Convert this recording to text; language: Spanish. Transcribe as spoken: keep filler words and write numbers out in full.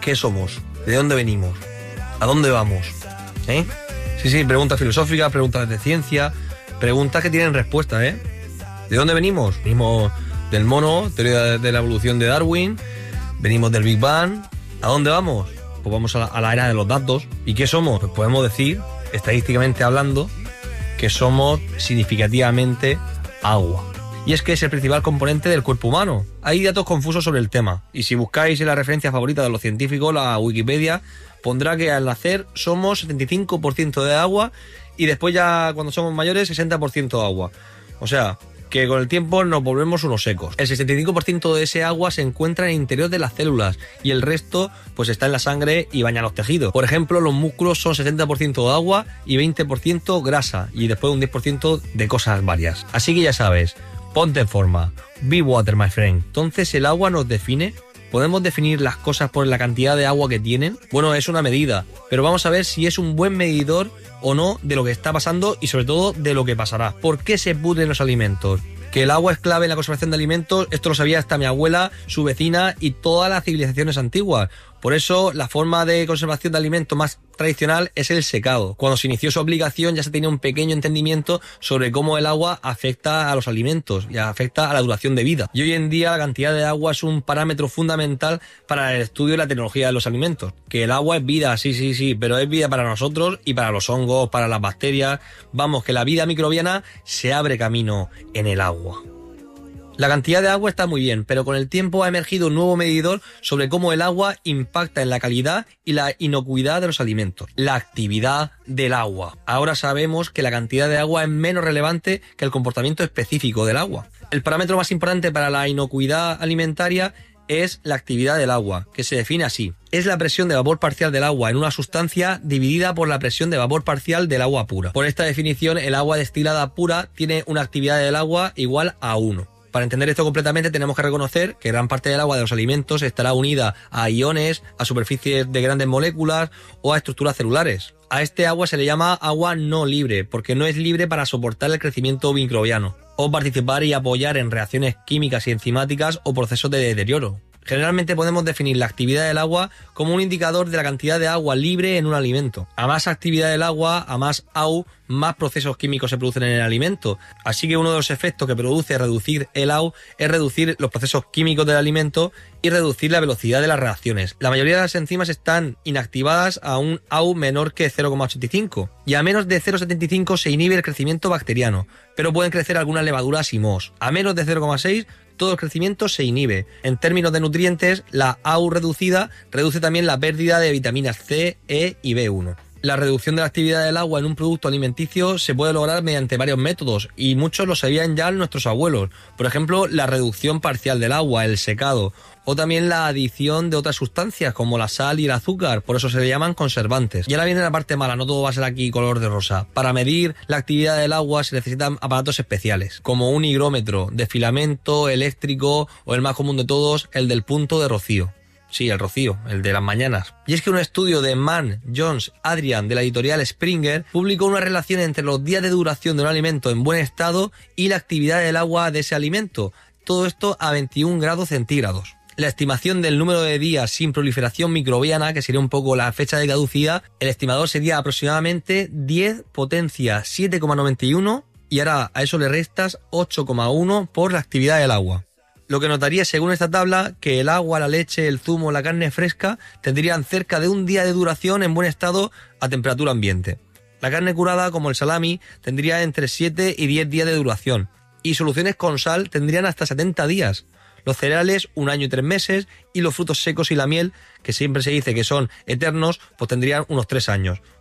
¿Qué somos? ¿De dónde venimos? ¿A dónde vamos? ¿Eh? Sí, sí, preguntas filosóficas, preguntas de ciencia, preguntas que tienen respuesta, ¿eh? ¿De dónde venimos? Venimos del mono, teoría de la evolución de Darwin, venimos del Big Bang. ¿A dónde vamos? Pues vamos a la, a la era de los datos. ¿Y qué somos? Pues podemos decir, estadísticamente hablando, que somos significativamente agua. Y es que es el principal componente del cuerpo humano. Hay datos confusos sobre el tema, y si buscáis en la referencia favorita de los científicos, la Wikipedia, pondrá que al nacer somos setenta y cinco por ciento de agua y después ya cuando somos mayores sesenta por ciento agua. O sea, que con el tiempo nos volvemos unos secos. El sesenta y cinco por ciento de ese agua se encuentra en el interior de las células y el resto pues está en la sangre y baña los tejidos. Por ejemplo, los músculos son setenta por ciento de agua y veinte por ciento grasa y después un diez por ciento de cosas varias. Así que ya sabes, ponte en forma. Be water, my friend. Entonces, ¿el agua nos define? ¿Podemos definir las cosas por la cantidad de agua que tienen? Bueno, es una medida, pero vamos a ver si es un buen medidor o no de lo que está pasando y sobre todo de lo que pasará. ¿Por qué se pudren los alimentos? Que el agua es clave en la conservación de alimentos, esto lo sabía hasta mi abuela, su vecina y todas las civilizaciones antiguas. Por eso, la forma de conservación de alimentos más tradicional es el secado. Cuando se inició su aplicación ya se tenía un pequeño entendimiento sobre cómo el agua afecta a los alimentos y afecta a la duración de vida. Y hoy en día la cantidad de agua es un parámetro fundamental para el estudio y la tecnología de los alimentos. Que el agua es vida, sí, sí, sí, pero es vida para nosotros y para los hongos, para las bacterias. Vamos, que la vida microbiana se abre camino en el agua. La cantidad de agua está muy bien, pero con el tiempo ha emergido un nuevo medidor sobre cómo el agua impacta en la calidad y la inocuidad de los alimentos. La actividad del agua. Ahora sabemos que la cantidad de agua es menos relevante que el comportamiento específico del agua. El parámetro más importante para la inocuidad alimentaria es la actividad del agua, que se define así. Es la presión de vapor parcial del agua en una sustancia dividida por la presión de vapor parcial del agua pura. Por esta definición, el agua destilada pura tiene una actividad del agua igual a uno. Para entender esto completamente tenemos que reconocer que gran parte del agua de los alimentos estará unida a iones, a superficies de grandes moléculas o a estructuras celulares. A este agua se le llama agua no libre, porque no es libre para soportar el crecimiento microbiano, o participar y apoyar en reacciones químicas y enzimáticas o procesos de deterioro. Generalmente podemos definir la actividad del agua como un indicador de la cantidad de agua libre en un alimento. A más actividad del agua, a más A U, más procesos químicos se producen en el alimento. Así que uno de los efectos que produce reducir el A U es reducir los procesos químicos del alimento y reducir la velocidad de las reacciones. La mayoría de las enzimas están inactivadas a un A U menor que cero coma ochenta y cinco y a menos de cero coma setenta y cinco se inhibe el crecimiento bacteriano, pero pueden crecer algunas levaduras y mohos. A menos de cero coma seis todo el crecimiento se inhibe. En términos de nutrientes, la A U reducida reduce también la pérdida de vitaminas C, E y B uno. La reducción de la actividad del agua en un producto alimenticio se puede lograr mediante varios métodos y muchos lo sabían ya nuestros abuelos. Por ejemplo, la reducción parcial del agua, el secado, o también la adición de otras sustancias como la sal y el azúcar, por eso se le llaman conservantes. Y ahora viene la parte mala, no todo va a ser aquí color de rosa. Para medir la actividad del agua se necesitan aparatos especiales, como un higrómetro de filamento eléctrico o el más común de todos, el del punto de rocío. Sí, el rocío, el de las mañanas. Y es que un estudio de Mann, Jones, Adrian de la editorial Springer publicó una relación entre los días de duración de un alimento en buen estado y la actividad del agua de ese alimento. Todo esto a veintiún grados centígrados. La estimación del número de días sin proliferación microbiana, que sería un poco la fecha de caducidad, el estimador sería aproximadamente diez potencia siete coma noventa y uno y ahora a eso le restas ocho coma uno por la actividad del agua. Lo que notaría según esta tabla que el agua, la leche, el zumo, la carne fresca tendrían cerca de un día de duración en buen estado a temperatura ambiente. La carne curada, como el salami, tendría entre siete y diez días de duración y soluciones con sal tendrían hasta setenta días. Los cereales, un año y tres meses, y los frutos secos y la miel, que siempre se dice que son eternos, pues tendrían unos tres años.